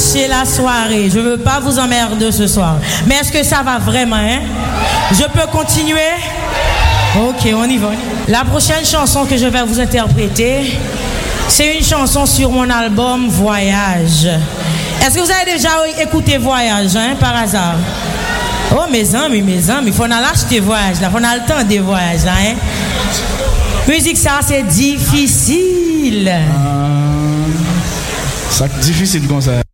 gâcher la soirée. Je veux pas vous emmerder ce soir. Mais est-ce que ça va vraiment, hein? Je peux continuer? Ok, on y va. La prochaine chanson que je vais vous interpréter, c'est une chanson sur mon album Voyage. Est-ce que vous avez déjà écouté Voyage, hein, par hasard? Oh, mes amis, il faut en acheter Voyage, là, il faut en le temps des voyages, là, hein. Musique, ça, c'est difficile. C'est difficile comme ça.